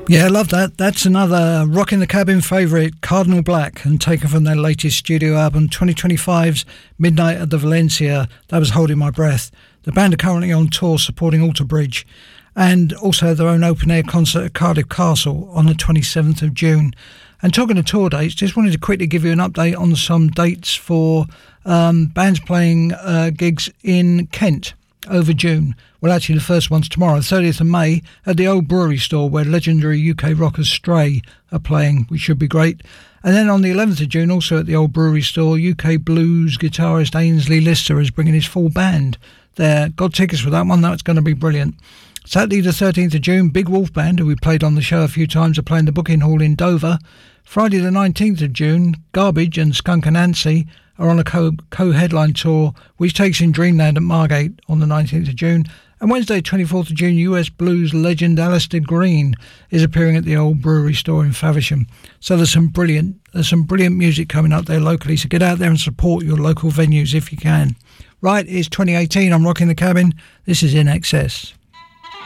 Yeah, I love that. That's another Rock in the Cabin favourite, Cardinal Black, and taken from their latest studio album, 2025's Midnight at the Valencia. That was Holding My Breath. The band are currently on tour supporting Alter Bridge and also their own open-air concert at Cardiff Castle on the 27th of June. And talking of tour dates, just wanted to quickly give you an update on some dates for bands playing gigs in Kent over June. Well, actually, the first one's tomorrow, 30th of May, at the Old Brewery Store, where legendary UK rockers Stray are playing, which should be great. And then on the 11th of June, also at the Old Brewery Store, UK blues guitarist Ainsley Lister is bringing his full band there. Got tickets for that one, that's going to be brilliant. Saturday the 13th of June, Big Wolf Band, who we played on the show a few times, are playing the Booking Hall in Dover. Friday the 19th of June, Garbage and Skunk Anansie are on a co-headline tour, which takes in Dreamland at Margate on the 19th of June. And Wednesday, 24th of June, US blues legend Alistair Green is appearing at the Old Brewery Store in Faversham. So there's some brilliant music coming up there locally. So get out there and support your local venues if you can. Right, it's 2018. I'm Rocking the Cabin. This is In Excess.